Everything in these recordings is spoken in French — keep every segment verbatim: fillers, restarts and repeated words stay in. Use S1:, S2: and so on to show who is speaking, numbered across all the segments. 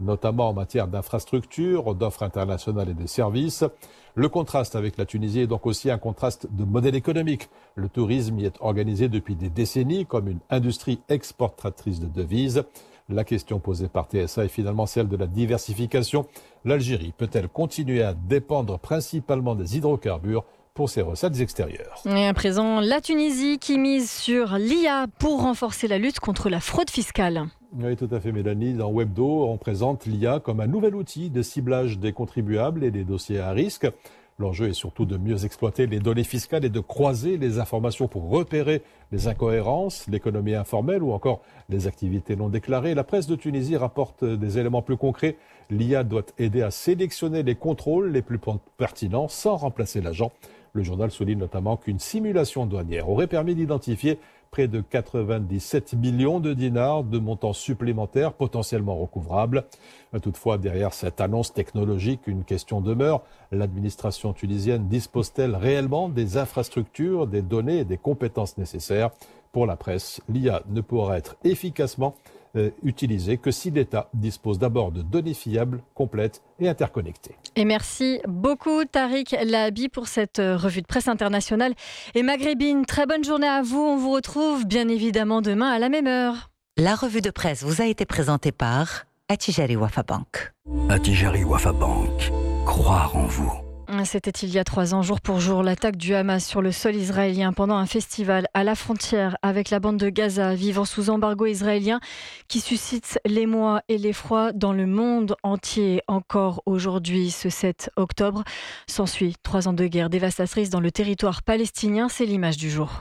S1: notamment en matière d'infrastructures, d'offres internationales et de services. Le contraste avec la Tunisie est donc aussi un contraste de modèle économique. Le tourisme y est organisé depuis des décennies comme une industrie exportatrice de devises. La question posée par T S A est finalement celle de la diversification. L'Algérie peut-elle continuer à dépendre principalement des hydrocarbures pour ses recettes extérieures?
S2: Et à présent, la Tunisie qui mise sur l'I A pour renforcer la lutte contre la fraude fiscale.
S1: Oui, tout à fait, Mélanie. Dans Webdo, on présente l'I A comme un nouvel outil de ciblage des contribuables et des dossiers à risque. L'enjeu est surtout de mieux exploiter les données fiscales et de croiser les informations pour repérer les incohérences, l'économie informelle ou encore les activités non déclarées. La presse de Tunisie rapporte des éléments plus concrets. L'I A doit aider à sélectionner les contrôles les plus pertinents sans remplacer l'agent. Le journal souligne notamment qu'une simulation douanière aurait permis d'identifier près de quatre-vingt-dix-sept millions de dinars de montants supplémentaires potentiellement recouvrables. Toutefois, derrière cette annonce technologique, une question demeure. L'administration tunisienne dispose-t-elle réellement des infrastructures, des données et des compétences nécessaires? Pour la presse, l'I A ne pourra être efficacement euh, utilisée que si l'État dispose d'abord de données fiables, complètes et interconnectées.
S2: Et merci beaucoup Tariq Lahabi pour cette revue de presse internationale et maghrébine. Très bonne journée à vous. On vous retrouve bien évidemment demain à la même heure.
S3: La revue de presse vous a été présentée par Attijari Wafa Bank.
S4: Attijari Wafa Bank. Croire en vous.
S2: C'était il y a trois ans, jour pour jour, l'attaque du Hamas sur le sol israélien pendant un festival à la frontière avec la bande de Gaza, vivant sous embargo israélien, qui suscite l'émoi et l'effroi dans le monde entier. Encore aujourd'hui, ce sept octobre, s'ensuit trois ans de guerre dévastatrice dans le territoire palestinien. C'est l'image du jour.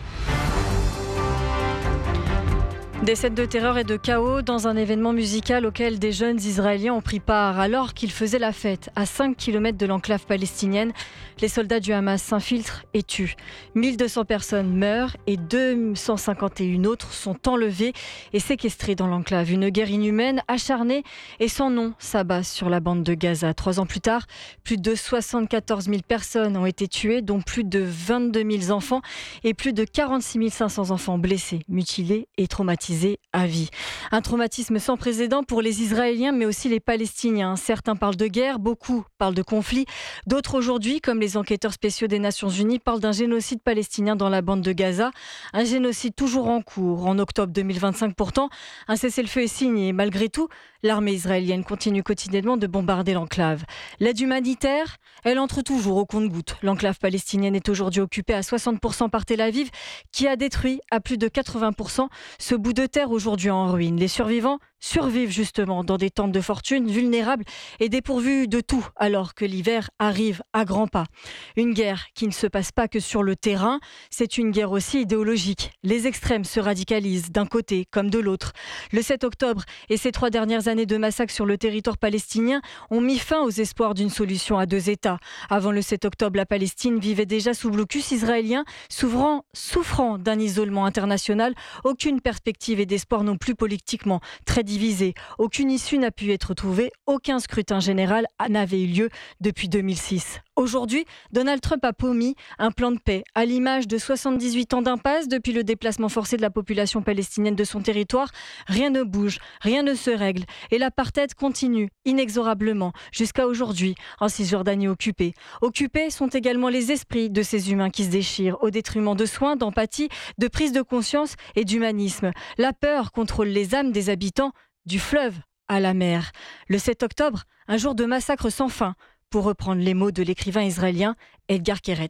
S2: Des scènes de terreur et de chaos dans un événement musical auquel des jeunes Israéliens ont pris part. Alors qu'ils faisaient la fête à cinq kilomètres de l'enclave palestinienne, les soldats du Hamas s'infiltrent et tuent. mille deux cents personnes meurent et deux cent cinquante et un autres sont enlevées et séquestrées dans l'enclave. Une guerre inhumaine, acharnée et sans nom s'abat sur la bande de Gaza. Trois ans plus tard, plus de soixante-quatorze mille personnes ont été tuées, dont plus de vingt-deux mille enfants et plus de quarante-six mille cinq cents enfants blessés, mutilés et traumatisés à vie. Un traumatisme sans précédent pour les Israéliens, mais aussi les Palestiniens. Certains parlent de guerre, beaucoup parlent de conflit. D'autres aujourd'hui, comme les enquêteurs spéciaux des Nations Unies, parlent d'un génocide palestinien dans la bande de Gaza. Un génocide toujours en cours. En octobre deux mille vingt-cinq pourtant, un cessez-le-feu est signé. Malgré tout, l'armée israélienne continue quotidiennement de bombarder l'enclave. L'aide humanitaire, elle entre toujours au compte-gouttes. L'enclave palestinienne est aujourd'hui occupée à soixante pour cent par Tel Aviv, qui a détruit à plus de quatre-vingts pour cent ce bout de terre aujourd'hui en ruine. Les survivants survivent justement dans des tentes de fortune, vulnérables et dépourvus de tout, alors que l'hiver arrive à grands pas. Une guerre qui ne se passe pas que sur le terrain, c'est une guerre aussi idéologique. Les extrêmes se radicalisent d'un côté comme de l'autre. Le sept octobre et ces trois dernières années de massacres sur le territoire palestinien ont mis fin aux espoirs d'une solution à deux États. Avant le sept octobre, la Palestine vivait déjà sous blocus israélien, souffrant, souffrant d'un isolement international. Aucune perspective et d'espoir non plus politiquement très divisée. Aucune issue n'a pu être trouvée. Aucun scrutin général n'avait eu lieu depuis deux mille six. Aujourd'hui, Donald Trump a promis un plan de paix, à l'image de soixante-dix-huit ans d'impasse depuis le déplacement forcé de la population palestinienne de son territoire. Rien ne bouge, rien ne se règle et l'apartheid continue inexorablement jusqu'à aujourd'hui en Cisjordanie occupée. Occupés sont également les esprits de ces humains qui se déchirent au détriment de soins, d'empathie, de prise de conscience et d'humanisme. La peur contrôle les âmes des habitants du fleuve à la mer. Le sept octobre, un jour de massacre sans fin, pour reprendre les mots de l'écrivain israélien Edgar Keret.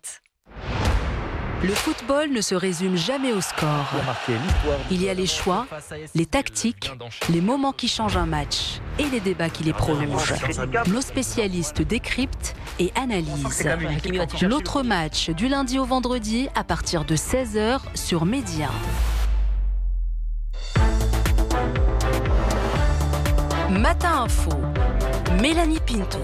S5: Le football ne se résume jamais au score. Il y a les choix, les tactiques, les moments qui changent un match et les débats qui les prolongent. Nos spécialistes décryptent et analysent. L'autre match du lundi au vendredi à partir de seize heures sur Média. Matin Info, Mélanie Pinto.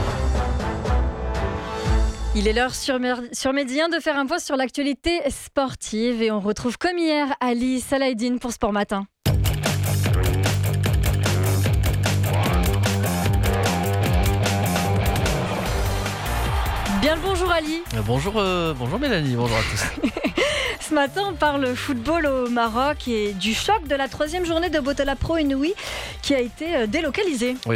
S2: Il est l'heure sur, sur Média de faire un point sur l'actualité sportive et on retrouve comme hier Ali Salahdine pour Sport Matin. Bien le bonjour Ali.
S6: Bonjour, euh, bonjour Mélanie, bonjour à tous.
S2: Ce matin, on parle football au Maroc et du choc de la troisième journée de Botola Pro Inouï qui a été délocalisée.
S6: Oui,